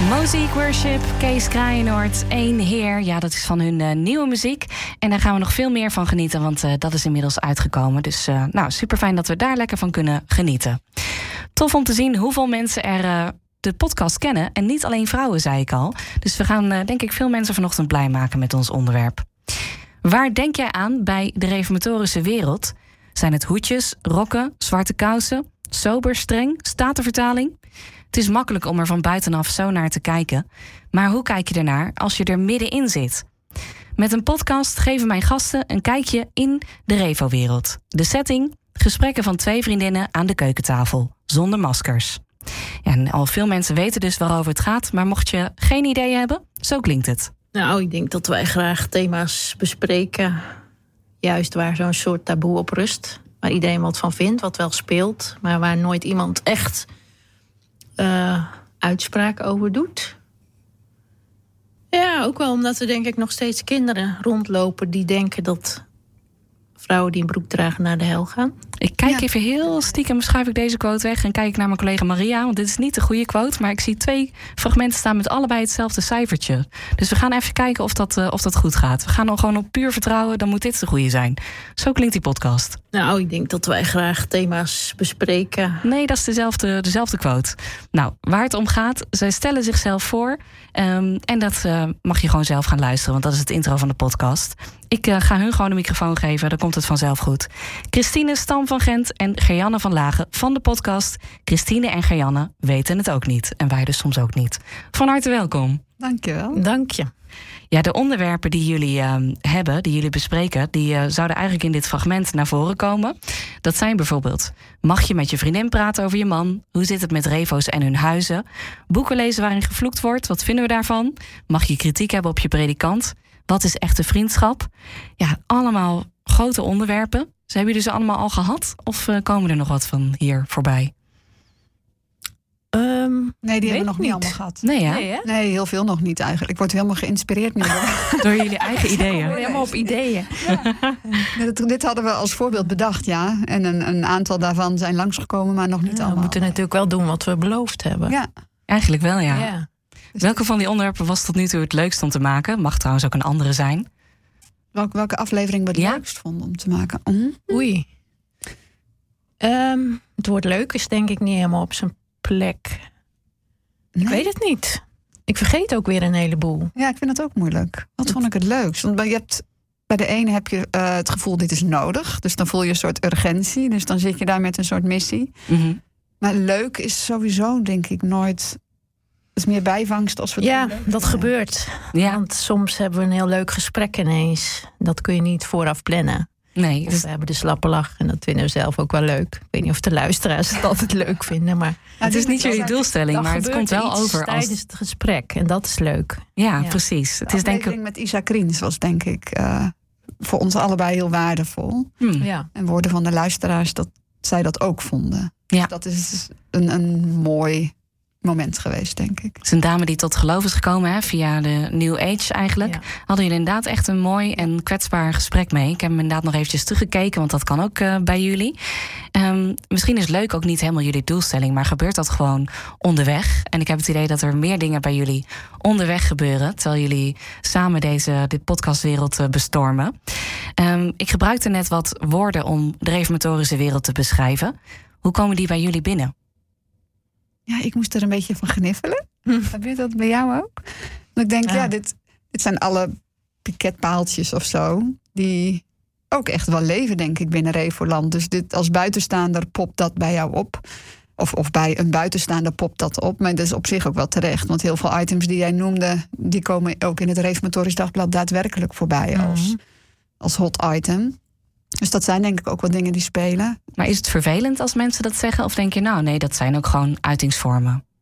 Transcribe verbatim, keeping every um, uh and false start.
Mosaic Worship, Kees Kraaienoord, Eén Heer. Ja, dat is van hun uh, nieuwe muziek. En daar gaan we nog veel meer van genieten, want uh, dat is inmiddels uitgekomen. Dus uh, nou, super fijn dat we daar lekker van kunnen genieten. Tof om te zien hoeveel mensen er uh, de podcast kennen. En niet alleen vrouwen, zei ik al. Dus we gaan, uh, denk ik, veel mensen vanochtend blij maken met ons onderwerp. Waar denk jij aan bij de reformatorische wereld? Zijn het hoedjes, rokken, zwarte kousen, sober, streng, statenvertaling? Het is makkelijk om er van buitenaf zo naar te kijken. Maar hoe kijk je ernaar als je er middenin zit? Met een podcast geven mijn gasten een kijkje in de Revo-wereld. De setting, gesprekken van twee vriendinnen aan de keukentafel, zonder maskers. Ja, en al veel mensen weten dus waarover het gaat, maar mocht je geen idee hebben, zo klinkt het. Nou, ik denk dat wij graag thema's bespreken, juist waar zo'n soort taboe op rust. Waar iedereen wat van vindt, wat wel speelt, maar waar nooit iemand echt uh, uitspraak over doet. Ja, ook wel omdat er denk ik nog steeds kinderen rondlopen die denken dat vrouwen die een broek dragen naar de hel gaan. Ik kijk Ja. even heel stiekem, schuif ik deze quote weg en kijk ik naar mijn collega Maria, want dit is niet de goede quote, maar ik zie twee fragmenten staan met allebei hetzelfde cijfertje. Dus we gaan even kijken of dat, uh, of dat goed gaat. We gaan dan gewoon op puur vertrouwen, dan moet dit de goede zijn. Zo klinkt die podcast. Nou, ik denk dat wij graag thema's bespreken. Nee, dat is dezelfde, dezelfde quote. Nou, waar het om gaat, zij stellen zichzelf voor. Um, en dat uh, mag je gewoon zelf gaan luisteren, want dat is het intro van de podcast. Ik uh, ga hun gewoon de microfoon geven, dan komt het vanzelf goed. Christine Stam van Gent en Gerjanne van Lagen van de podcast. Christine en Gerjanne weten het ook niet. En wij dus soms ook niet. Van harte welkom. Dankjewel. Dank je. Ja, de onderwerpen die jullie uh, hebben, die jullie bespreken, die uh, zouden eigenlijk in dit fragment naar voren komen. Dat zijn bijvoorbeeld: mag je met je vriendin praten over je man? Hoe zit het met revo's en hun huizen? Boeken lezen waarin gevloekt wordt, wat vinden we daarvan? Mag je kritiek hebben op je predikant? Wat is echte vriendschap? Ja, allemaal grote onderwerpen. Ze hebben jullie ze allemaal al gehad? Of uh, komen er nog wat van hier voorbij? Um, Nee, die hebben we nog niet niet. allemaal gehad. Nee, ja? nee, hè? Nee, heel veel nog niet eigenlijk. Ik word helemaal geïnspireerd nu. hoor. Door jullie eigen ideeën. Helemaal op ideeën. dit, dit hadden we als voorbeeld bedacht, ja. En een, een aantal daarvan zijn langsgekomen, maar nog niet Ja, we allemaal. moeten natuurlijk wel doen wat we beloofd hebben. Ja. Eigenlijk wel, ja. Ja. Welke van die onderwerpen was tot nu toe het leukst om te maken? Mag trouwens ook een andere zijn. Welke, welke aflevering we het Ja? leukst vonden om te maken? Hm? Oei. Um, het woord leuk is denk ik niet helemaal op zijn plek. Nee? Ik weet het niet. Ik vergeet ook weer een heleboel. Ja, ik vind dat ook moeilijk. Wat vond ik het leukst? Want bij, je hebt, bij de ene heb je uh, het gevoel, dit is nodig. Dus dan voel je een soort urgentie. Dus dan zit je daar met een soort missie. Mm-hmm. Maar leuk is sowieso, denk ik, nooit. Het is meer bijvangst als we het Ja, leuk dat vinden. gebeurt. Ja, Want soms hebben we een heel leuk gesprek ineens. Dat kun je niet vooraf plannen. nee. Of Dus, we hebben de slappe lach en dat vinden we zelf ook wel leuk. Ik weet niet of de luisteraars het altijd leuk vinden. Maar Ja, het is dit niet jullie wel- doelstelling, dan maar het gebeurt komt er wel iets over als... tijdens het gesprek. En dat is leuk. Ja, Ja. precies. De Het is denk ik... aflevering met Isa Kriens was denk ik uh, voor ons allebei heel waardevol. Hmm. Ja. En woorden van de luisteraars dat zij dat ook vonden. Ja. Dus dat is een, een mooi moment geweest, denk ik. Het is een dame die tot geloof is gekomen, hè, via de New Age eigenlijk. Ja. Hadden jullie inderdaad echt een mooi en kwetsbaar gesprek mee. Ik heb hem inderdaad nog eventjes teruggekeken, want dat kan ook uh, bij jullie. Um, misschien is leuk ook niet helemaal jullie doelstelling, maar gebeurt dat gewoon onderweg. En ik heb het idee dat er meer dingen bij jullie onderweg gebeuren, terwijl jullie samen deze, dit podcastwereld uh, bestormen. Um, ik gebruikte net wat woorden om de reformatorische wereld te beschrijven. Hoe komen die bij jullie binnen? Ja, ik moest er een beetje van gniffelen. Gebeurt dat bij jou ook? Want ik denk, ja, Ja. dit, dit zijn alle piketpaaltjes of zo, die ook echt wel leven, denk ik, binnen Revoland. Dus dit, als buitenstaander popt dat bij jou op. Of, of bij een buitenstaander popt dat op. Maar dat is op zich ook wel terecht. Want heel veel items die jij noemde, die komen ook in het Reformatorisch Dagblad daadwerkelijk voorbij als, Mhm. als hot item. Dus dat zijn denk ik ook wel dingen die spelen. Maar is het vervelend als mensen dat zeggen? Of denk je, nou nee, dat zijn ook gewoon uitingsvormen?